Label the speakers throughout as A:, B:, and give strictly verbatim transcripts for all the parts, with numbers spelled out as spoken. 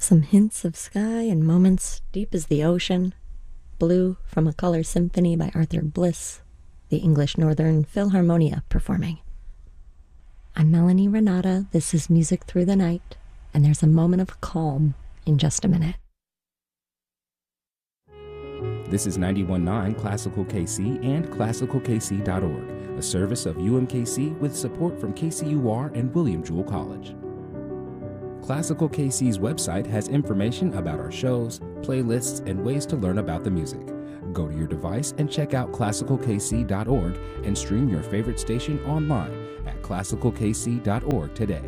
A: Some hints of sky and moments deep as the ocean. Blue from a Color Symphony by Arthur Bliss, the English Northern Philharmonia performing. I'm Melanie Renata, this is Music Through the Night, and there's a moment of calm in just a minute.
B: This is ninety-one point nine Classical K C and classical k c dot org, a service of U M K C with support from K C U R and William Jewell College. Classical K C's website has information about our shows, playlists, and ways to learn about the music. Go to your device and check out classical k c dot org and stream your favorite station online at classical k c dot org today.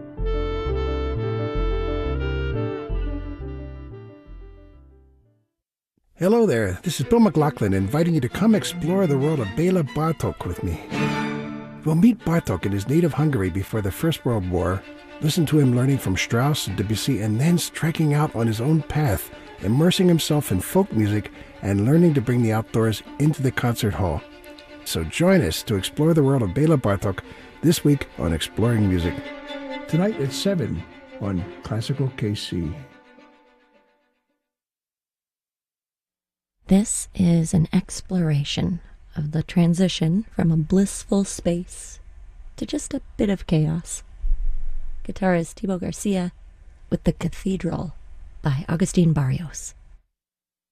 C: Hello there, this is Bill McLaughlin inviting you to come explore the world of Bela Bartok with me. We'll meet Bartok in his native Hungary before the First World War, listen to him learning from Strauss and Debussy, and then striking out on his own path, immersing himself in folk music and learning to bring the outdoors into the concert hall. So join us to explore the world of Bela Bartok this week on Exploring Music. Tonight at seven on Classical K C.
A: This is an exploration of the transition from a blissful space to just a bit of chaos. Guitarist Thibaut Garcia with The Cathedral by Agustin Barrios.